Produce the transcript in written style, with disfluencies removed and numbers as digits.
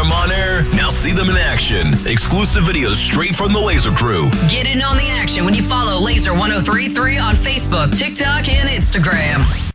them on air, now see them in action. Exclusive videos straight from the Laser Crew. Get in on the action when you follow Laser 1033 on Facebook, TikTok, and Instagram.